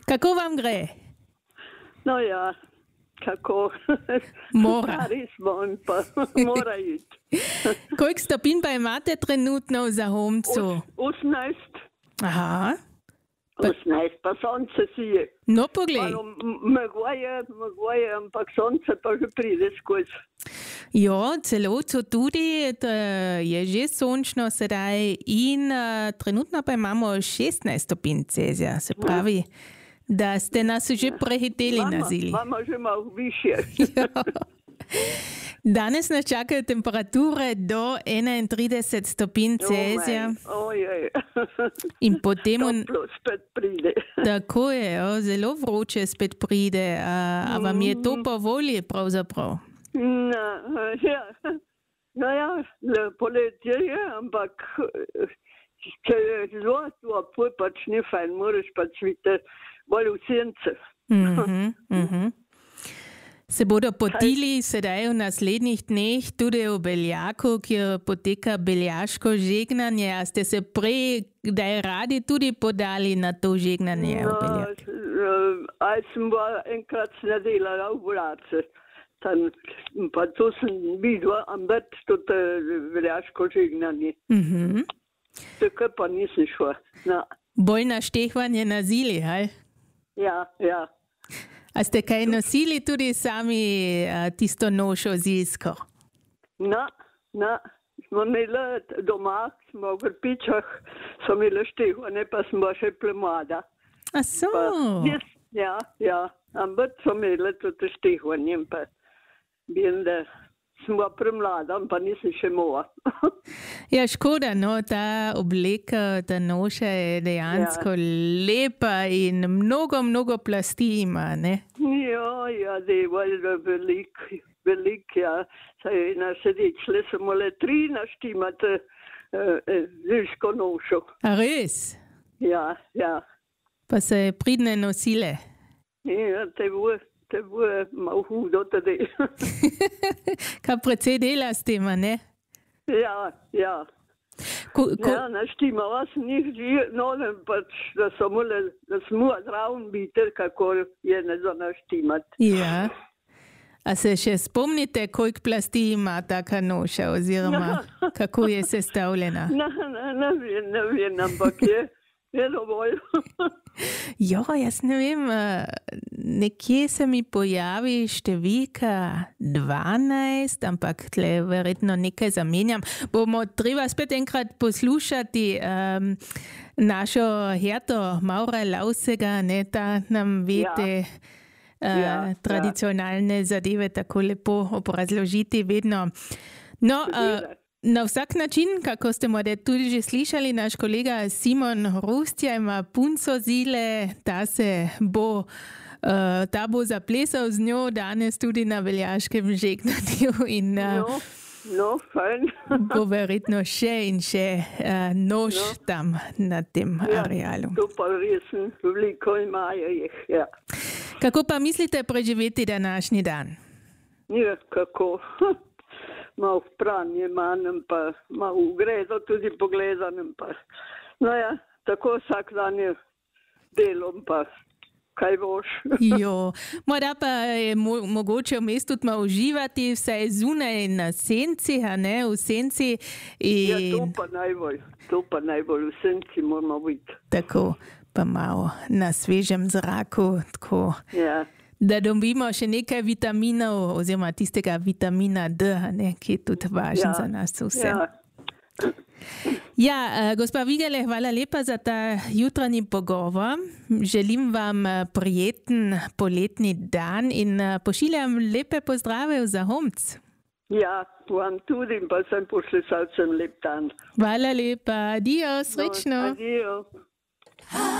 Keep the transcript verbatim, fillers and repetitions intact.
Kako vam gre? No ja, kako? Mora. Stari smo in pa mora iti. Koliko stopinj pa imate trenutno v Zahomcu? osemnajst. Aha. osemnajst, pa sonce si je. No, poglej. Mogoče, mogoče, ampak sonce pa že pride skozi. Jo, celovcu tudi, to je že sončno sedaj in uh, trenutno pa imamo šestnajst stopinj Celzija, se pravi, da ste nas že prehiteli na zili. Imamo že malo više. Danes nas čakajo temperature do enaintrideset stopinj Celzija. Ojej. In potem... Toplo spet pride. Tako je, jo, zelo vroče spet pride. A, a vam je to po volji pravzaprav? No, ja. No ja, poletje je, ampak če je zelo toplo, pač ni fajn, moraš pač biti bolj v sence. Mhm, mhm. Se bodo potili sedaj v naslednjih dneh tudi v Beljaku, kjer poteka beljaško žegnanje. A ste se prej kdaj radi tudi podali na to žegnanje v Beljaku? No, a sem bila enkrat delala v Vlace. Tam, pa to sem videla, ampak tudi beljaško žegnanje. Mhm. Tako pa nisem šla. No. Bolj naštehvanje na zili, haj? Ja, ja. A ste kaj nosili tudi sami a, tisto nošo zilsko? No, no. Smo imeli doma, smo v Grpičah, smo imeli štehvanje, pa smo še premlada. A so? Pa, jaz, ja, ja. Ampak smo imeli tudi štehvanje, pa vem, da smo premlada, pa nisem še mogla. Ja, škoda, no, ta obleka, ta noša je dejansko ja. lepa in mnogo, mnogo plasti ima, ne? Ja, ja, deva je velik, velik, ja. Saj na sedečle samo le tri naštimate eh, zilsko nošo. A res? Ja, ja. Pa se pridne nosile? Ja, te bo, te bo malo hudo tudi. Kaj precej dela s tema, ne? Ja, ja. Ko, ko... Ja, naštimala sem jih že, no, ne, pač, da samo le, da smo zraven biti, kako je ne za naštimati. Ja. A se še spomnite, koliko plasti ima taka noša, oziroma no. kako je sestavljena? Ne, ne, ne vem, ne vem, ampak je, je dovolj. Jo, jaz ne vem, nekje se mi pojavi številka dvanajst, ampak tle verjetno nekaj zamenjam. Bomo treba spet enkrat poslušati um, našo Herto Maura Lausega, ne, ta nam vete ja. uh, ja, tradicionalne ja. zadeve tako lepo obrazložiti vedno. No, uh, na vsak način, kako ste morda tudi že slišali, naš kolega Simon Rustja ima punco zile, ta se bo, uh, ta bo zaplesal z njo danes tudi na veljaškem žegnanju in uh, no, no, fajn. bo verjetno še in še uh, nož no. tam na tem ja, arealu. To pa res veliko imajo jih, ja. Kako pa mislite preživeti današnji dan? Ja, kako? Malo pranje manj, pa malo ugredo tudi pogledanem. Pa. No ja, tako vsak dan je delom, pa kaj boš. Jo, morda pa je mo mogoče v mestu tudi malo uživati, vsaj zunaj na senci, a ne, v senci. In... Ja, to pa najbolj, to pa najbolj v senci moramo biti. Tako, pa malo na svežem zraku, tako. Ja. Da dobimo še nekaj vitaminov, oziroma tistega vitamina D, ne, ki je tudi važen ja, za nas vse. Ja, ja uh, gospa Vigele, hvala lepa za ta jutranji pogovor. Želim vam prijeten poletni dan in uh, pošiljam lepe pozdrave v Zahomc. Ja, vam tudi, pa sem pošljal sem lep dan. Hvala lepa, adijo, srečno. No, adijo.